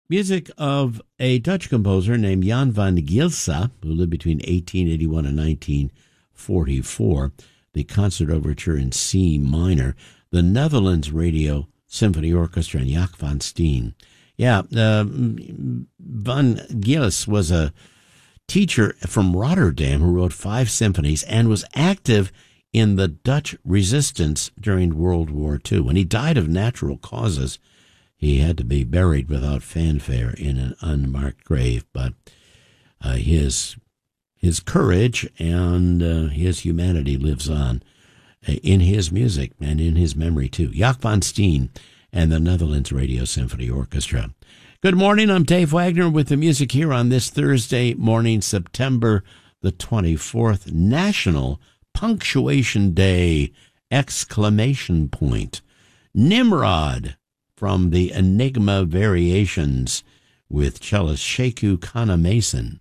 Music of a Dutch composer named Jan van Gilsa, who lived between 1881 and 1944. The concert overture in C minor. The Netherlands Radio Symphony Orchestra and Jaak van Steen. Yeah, Van Gils was a teacher from Rotterdam who wrote 5 symphonies and was active in the Dutch resistance during World War II. When he died of natural causes, he had to be buried without fanfare in an unmarked grave, but his courage and his humanity lives on in his music and in his memory, too. Jaak van Steen and the Netherlands Radio Symphony Orchestra. Good morning, I'm Dave Wagner with the music here on this Thursday morning, September the 24th, National Punctuation Day! Nimrod from the Enigma Variations with cellist Sheku Kana Mason.